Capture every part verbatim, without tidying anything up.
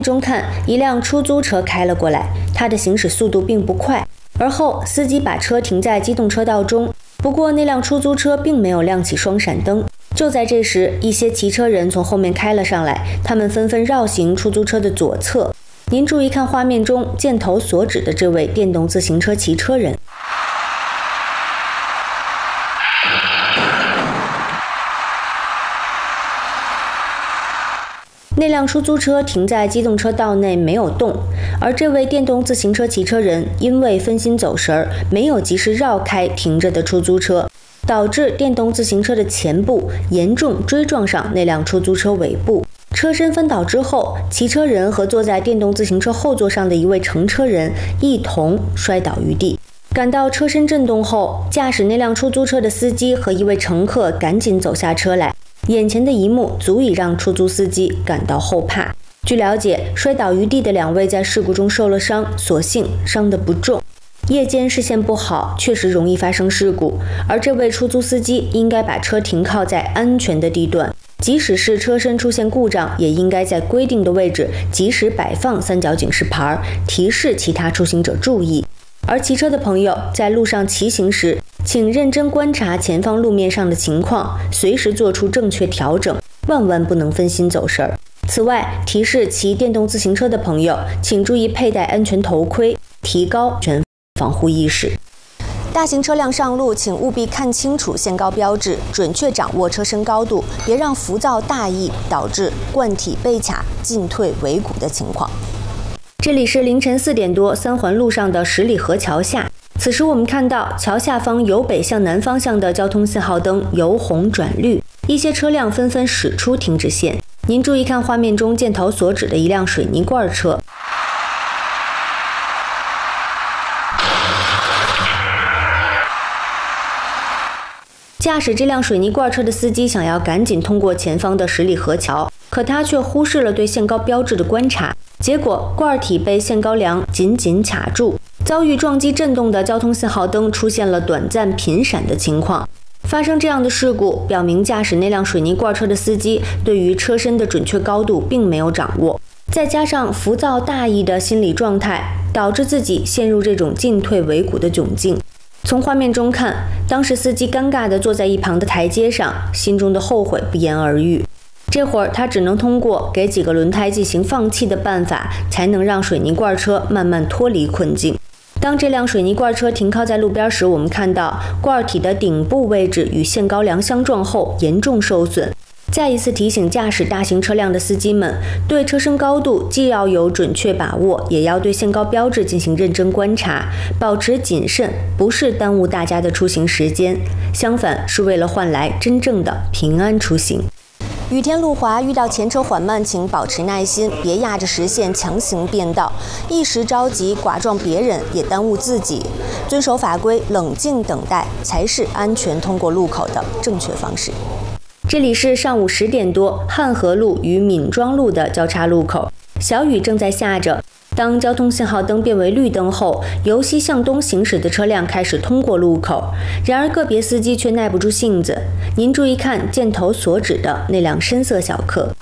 中看，一辆出租车开了过来，它的行驶速度并不快，而后司机把车停在机动车道中。不过那辆出租车并没有亮起双闪灯。就在这时，一些骑车人从后面开了上来，他们纷纷绕行出租车的左侧。您注意看画面中箭头所指的这位电动自行车骑车人。那辆出租车停在机动车道内没有动，而这位电动自行车骑车人因为分心走神，没有及时绕开停着的出租车，导致电动自行车的前部严重追撞上那辆出租车尾部。车身翻倒之后，骑车人和坐在电动自行车后座上的一位乘车人一同摔倒于地。感到车身震动后，驾驶那辆出租车的司机和一位乘客赶紧走下车来。眼前的一幕足以让出租司机感到后怕。据了解，摔倒于地的两位在事故中受了伤，所幸伤得不重。夜间视线不好，确实容易发生事故，而这位出租司机应该把车停靠在安全的地段，即使是车身出现故障，也应该在规定的位置及时摆放三角警示牌，提示其他出行者注意。而骑车的朋友在路上骑行时，请认真观察前方路面上的情况，随时做出正确调整，万万不能分心走神儿。此外，提示骑电动自行车的朋友，请注意佩戴安全头盔，提高全防护意识。大型车辆上路，请务必看清楚限高标志，准确掌握车身高度，别让浮躁大意导致贯体被卡、进退维谷的情况。这里是凌晨四点多，三环路上的十里河桥下。此时我们看到桥下方由北向南方向的交通信号灯由红转绿，一些车辆纷纷驶出停止线。您注意看画面中箭头所指的一辆水泥罐车。驾驶这辆水泥罐车的司机想要赶紧通过前方的十里河桥，可他却忽视了对限高标志的观察，结果罐体被限高梁紧紧卡住，遭遇撞击震动的交通信号灯出现了短暂频闪的情况。发生这样的事故，表明驾驶那辆水泥罐车的司机对于车身的准确高度并没有掌握，再加上浮躁大意的心理状态，导致自己陷入这种进退维谷的窘境。从画面中看，当时司机尴尬地坐在一旁的台阶上，心中的后悔不言而喻。这会儿他只能通过给几个轮胎进行放气的办法，才能让水泥罐车慢慢脱离困境。当这辆水泥罐车停靠在路边时，我们看到罐体的顶部位置与限高梁相撞后严重受损。再一次提醒驾驶大型车辆的司机们，对车身高度既要有准确把握，也要对限高标志进行认真观察，保持谨慎，不是耽误大家的出行时间，相反是为了换来真正的平安出行。雨天路滑，遇到前车缓慢，请保持耐心，别压着实线强行变道，一时着急剐撞别人也耽误自己。遵守法规，冷静等待，才是安全通过路口的正确方式。这里是上午十点多，汉河路与闵庄路的交叉路口，小雨正在下着。当交通信号灯变为绿灯后，由西向东行驶的车辆开始通过路口，然而个别司机却耐不住性子。您注意看箭头所指的那辆深色小客。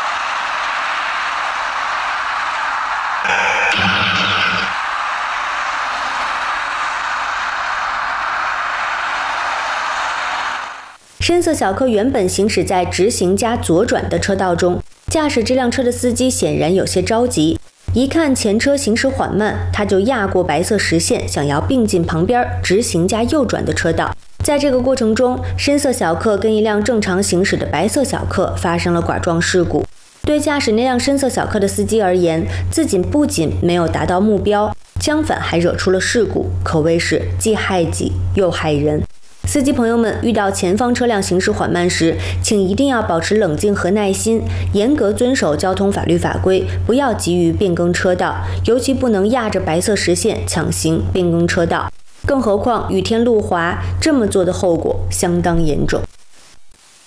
深色小客原本行驶在直行加左转的车道中，驾驶这辆车的司机显然有些着急，一看前车行驶缓慢，他就压过白色实线，想要并进旁边直行加右转的车道。在这个过程中，深色小客跟一辆正常行驶的白色小客发生了剐撞事故。对驾驶那辆深色小客的司机而言，自己不仅没有达到目标，相反还惹出了事故，可谓是既害己又害人。司机朋友们，遇到前方车辆行驶缓慢时，请一定要保持冷静和耐心，严格遵守交通法律法规，不要急于变更车道，尤其不能压着白色实线强行变更车道。更何况雨天路滑，这么做的后果相当严重。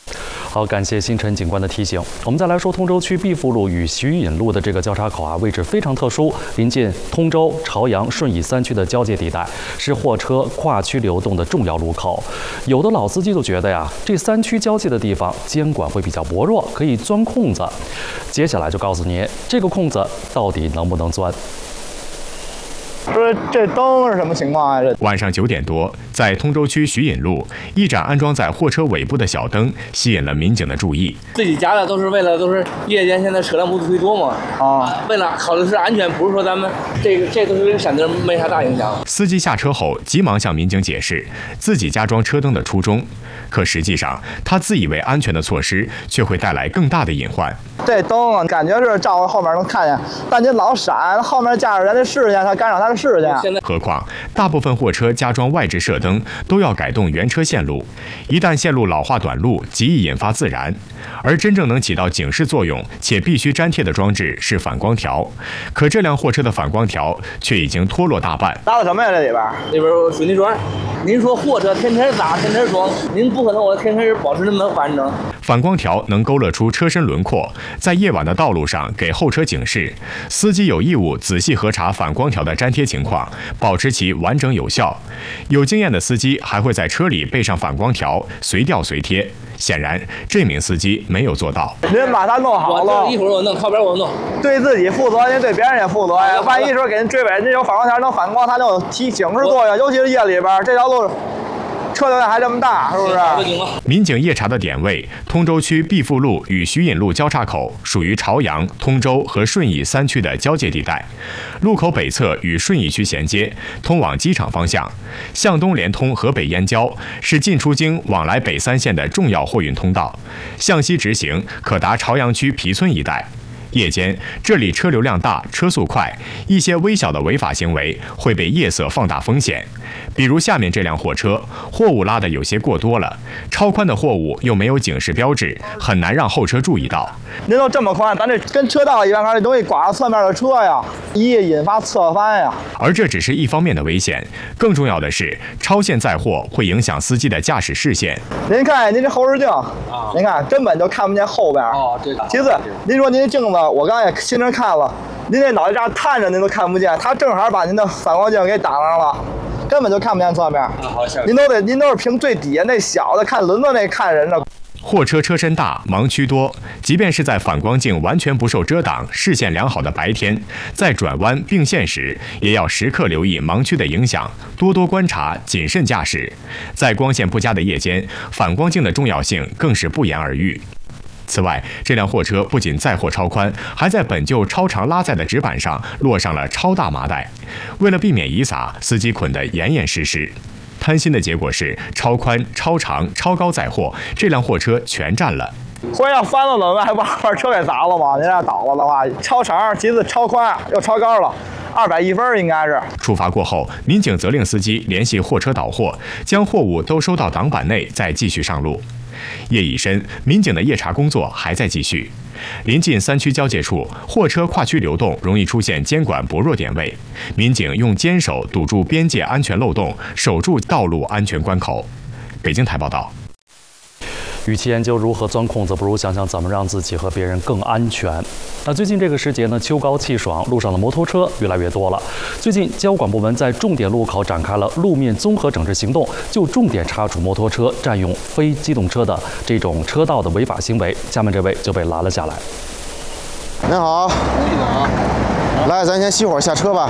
好，感谢星辰警官的提醒。我们再来说通州区碧富路与徐引路的这个交叉口啊，位置非常特殊，临近通州、朝阳、顺义三区的交界地带，是货车跨区流动的重要路口。有的老司机就觉得呀，这三区交界的地方监管会比较薄弱，可以钻空子。接下来就告诉您，这个空子到底能不能钻？ 说这灯是什么情况啊？这晚上九点多，在通州区徐引路，一盏安装在货车尾部的小灯吸引了民警的注意。 自己家的都是为了都是夜间现在车辆不忒多嘛啊，为了考虑是安全，不是说咱们这个这都是跟闪灯没啥大影响。 司机下车后急忙向民警解释自己加装车灯的初衷，可实际上他自以为安全的措施却会带来更大的隐患。 这灯啊，感觉是照着后面能看见，但你老闪，后面驾驶员的视线，他干扰他的视线。 何况大部分货车加装外置射灯都要改动原车线路，一旦线路老化短路，极易引发自燃。而真正能起到警示作用且必须粘贴的装置是反光条，可这辆货车的反光条却已经脱落大半。 搭的什么呀？这里边？ 里边水泥砖。您说货车天天砸，天天装，您不可能我天天保持那么完整。 反光条能勾勒出车身轮廓，在夜晚的道路上给后车警示。司机有义务仔细核查反光条的粘贴情况，保持其完整有效。有经验的司机还会在车里备上反光条，随调随贴。显然，这名司机没有做到。 您把它弄好了， 一会儿我弄，靠边我弄。 对自己负责，您对别人也负责呀。万一说给您追尾，您有反光条能反光，它就有提警示作用。尤其是夜里边，这条路车流量还这么大，是不是？ 民警夜查的点位，通州区碧富路与徐引路交叉口，属于朝阳、通州和顺义三区的交界地带。路口北侧与顺义区衔接，通往机场方向；向东连通河北燕郊，是进出京往来北三县的重要货运通道；向西直行，可达朝阳区皮村一带。夜间，这里车流量大，车速快，一些微小的违法行为会被夜色放大风险。比如下面这辆货车，货物拉得有些过多了，超宽的货物又没有警示标志，很难让后车注意到。 您都这么宽，咱这跟车道一样，这东西刮到侧面的车呀，一引发侧翻呀。 而这只是一方面的危险，更重要的是，超限载货会影响司机的驾驶视线。 您看，您这后视镜，啊、您看根本就看不见后边。 哦，对。 其次，您说您镜子，我刚才也亲自看了，您这脑袋这样探着您都看不见，他正好把您的反光镜给挡上了。根本就看不见侧面，啊、好您都得，您都是凭最底下那小的看轮子那看人的。 货车车身大，盲区多，即便是在反光镜完全不受遮挡、视线良好的白天，在转弯并线时，也要时刻留意盲区的影响，多多观察，谨慎驾驶。在光线不佳的夜间，反光镜的重要性更是不言而喻。此外，这辆货车不仅载货超宽，还在本就超长拉载的纸板上落上了超大麻袋。为了避免遗撒，司机捆得严严实实。贪心的结果是超宽、超长、超高载货，这辆货车全占了。 忽然要翻了怎么办？还把把车给砸了吗？您要倒了的话，超长，其次超宽又超高了。二百一分应该是。 处罚过后，民警责令司机联系货车倒货，将货物都收到挡板内，再继续上路。夜已深，民警的夜查工作还在继续。临近三区交界处，货车跨区流动容易出现监管薄弱点位，民警用坚守堵住边界安全漏洞，守住道路安全关口。北京台报道。 与其研究如何钻空子，不如想想怎么让自己和别人更安全。那最近这个时节呢，秋高气爽，路上的摩托车越来越多了。最近交管部门在重点路口展开了路面综合整治行动，就重点查处摩托车占用非机动车的这种车道的违法行为。下面这位就被拦了下来。 您好，你好，来，咱先熄火下车吧。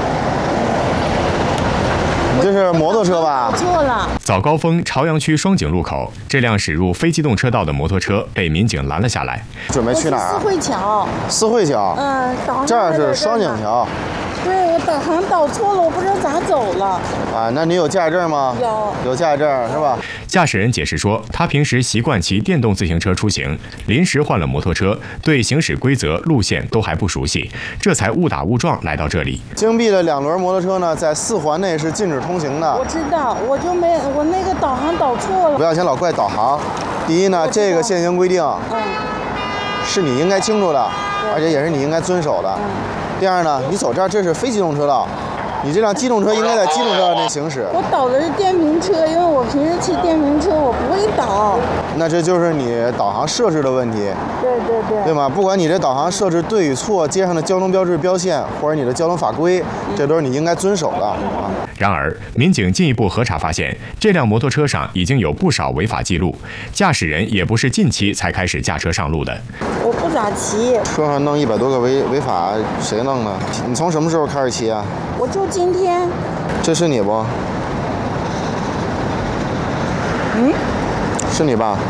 你这是摩托车吧？ 错了。 早高峰朝阳区双井路口，这辆驶入非机动车道的摩托车被民警拦了下来。 准备去哪儿？ 四惠桥。 四惠桥。 嗯，导这儿是双井桥。 对，我导航导错了，我不知道咋走了。 啊，那你有驾驶证吗？ 有。 有驾驶证是吧？ 驾驶人解释说，他平时习惯骑电动自行车出行，临时换了摩托车，对行驶规则、路线都还不熟悉，这才误打误撞来到这里。 京 B 的两轮摩托车呢，在四环内是禁止通行的。 我知道，我就没我那个导航导错了。 不要先老怪导航。第一呢，这个现行规定， 嗯， 是你应该清楚的，而且也是你应该遵守的。 嗯。 第二呢，你走这儿这是非机动车道， 你这辆机动车应该在机动车上内行驶。 我导的是电瓶车，因为我平时骑电瓶车，我不会导。 那这就是你导航设置的问题。 对对对。 对吗？不管你这导航设置对与错，街上的交通标志标线或者你的交通法规，这都是你应该遵守的啊。 然而，民警进一步核查发现，这辆摩托车上已经有不少违法记录，驾驶人也不是近期才开始驾车上路的。 我不咋骑。 车上弄一百多个违违法，谁弄的？你从什么时候开始骑啊？ 我就今天。 这是你不？ 嗯？ 是你吧？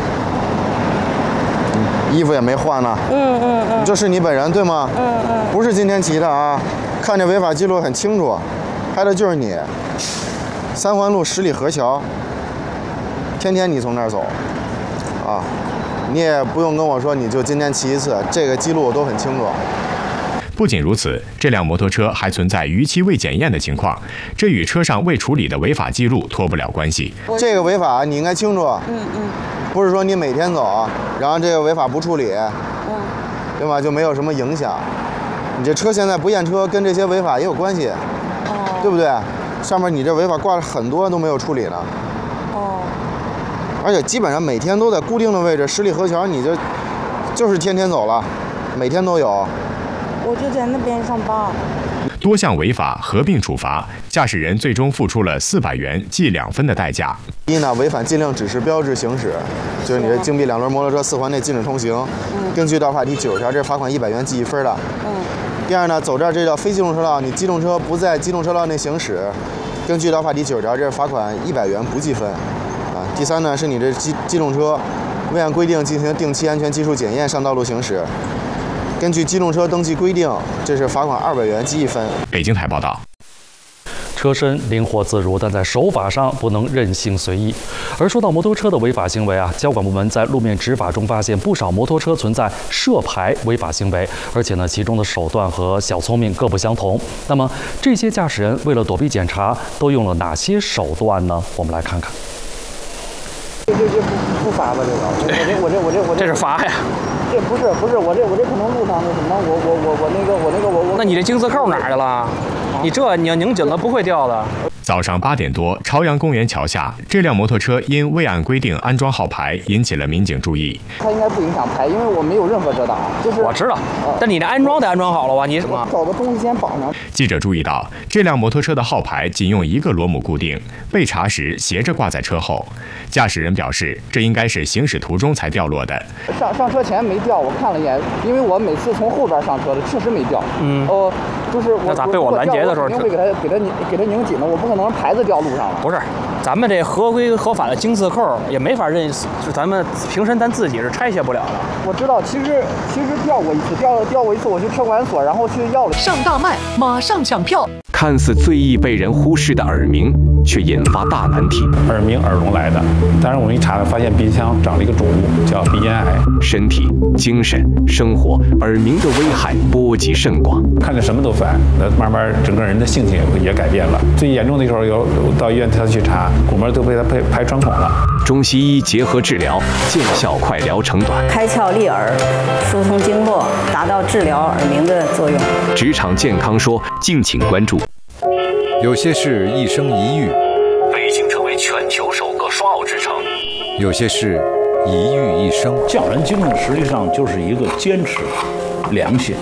嗯，衣服也没换呢。 嗯嗯嗯。 这是你本人对吗？ 嗯嗯。 不是今天骑的啊，看这违法记录很清楚，拍的就是你。三环路十里河桥，天天你从那儿走，啊，你也不用跟我说你就今天骑一次，这个记录我都很清楚。 不仅如此，这辆摩托车还存在逾期未检验的情况，这与车上未处理的违法记录脱不了关系。 这个违法你应该清楚， 嗯嗯， 不是说你每天走，然后这个违法不处理， 嗯， 对吧？就没有什么影响。你这车现在不验车，跟这些违法也有关系， 哦， 对不对？上面你这违法挂了很多都没有处理呢， 哦， 而且基本上每天都在固定的位置，十里河桥你就就是天天走了，每天都有。 我就在那边上班。 多项违法合并处罚，驾驶人最终付出了四百元记两分的代价。 一呢，违反禁令指示标志行驶，就是你这禁闭两轮摩托车四环内禁止通行， 嗯， 根据道法第九十条，这罚款一百元记一分的。 嗯。 第二呢，走这儿这叫非机动车道，你机动车不在机动车道内行驶，根据道法第九十条，这是罚款一百元不计分。啊，第三呢，是你这机机动车未按规定进行定期安全技术检验上道路行驶。根据机动车登记规定，这是罚款二百元记一分。 北京台报道。 车身灵活自如，但在手法上不能任性随意。而说到摩托车的违法行为啊，交管部门在路面执法中发现不少摩托车存在涉牌违法行为，而且呢，其中的手段和小聪明各不相同。那么这些驾驶人为了躲避检查，都用了哪些手段呢？我们来看看。 这这这不不罚吧？这个，我这我这我这我这这是罚呀。 这不是不是我这我这可能路上那什么，我我我我那个我那个我我。 那你这金丝扣哪儿去了？你这你要拧紧了不会掉的。 早上八点多，朝阳公园桥下，这辆摩托车因未按规定安装号牌，引起了民警注意。 它应该不影响牌，因为我没有任何遮挡。就是我知道，但你这安装得安装好了吧？你什么？ 找个东西先绑上。 记者注意到，这辆摩托车的号牌仅用一个螺母固定，被查时斜着挂在车后。驾驶人表示，这应该是行驶途中才掉落的。 上上车前没掉，我看了一眼，因为我每次从后边上车的，确实没掉。嗯。哦，就是我。 那咋被我拦截的时候？ 肯定会给它给它拧给它拧紧了，我不可能牌子掉路上了。 不是，咱们这合规合法的金丝扣也没法认，就咱们平时咱自己是拆卸不了的。 我知道，其实其实掉过一次，掉掉过一次，我去车管所，然后去要了。 上大麦，马上抢票。 看似最易被人忽视的耳鸣，却引发大难题。 耳鸣耳聋来的，但是我们一查发现鼻腔长了一个肿物，叫鼻咽癌。 身体、精神、生活，耳鸣的危害波及甚广。 看着什么都烦，那慢慢整个人的性情也改变了。最严重的时候，有到医院他去查，鼓膜都被他拍拍穿孔了。 中西医结合治疗，见效快，疗程短。 开窍利耳，疏通经络，达到治疗耳鸣的作用。 职场健康说，敬请关注。 有些事一生一遇， 北京成为全球首个刷袄之城。 有些事一遇一生。 匠人精神实际上就是一个坚持、良心。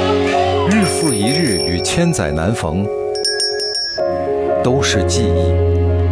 日复一日与千载难逢，都是记忆。